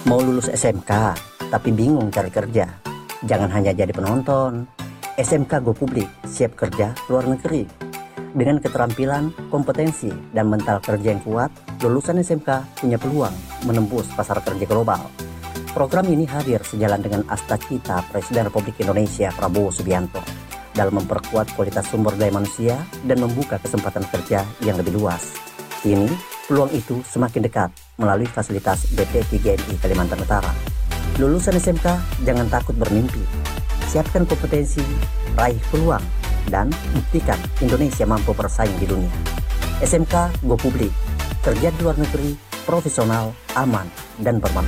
Mau lulus SMK, tapi bingung cari kerja? Jangan hanya jadi penonton. SMK Go Publik siap kerja luar negeri. Dengan keterampilan, kompetensi, dan mental kerja yang kuat, lulusan SMK punya peluang menembus pasar kerja global. Program ini hadir sejalan dengan asta-cita Presiden Republik Indonesia Prabowo Subianto dalam memperkuat kualitas sumber daya manusia dan membuka kesempatan kerja yang lebih luas. Kini, peluang itu semakin dekat melalui fasilitas BP3MI Kalimantan Utara. Lulusan SMK jangan takut bermimpi. Siapkan kompetensi, raih peluang, dan buktikan Indonesia mampu bersaing di dunia. SMK Go Publik, kerja di luar negeri, profesional, aman, dan bermanfaat.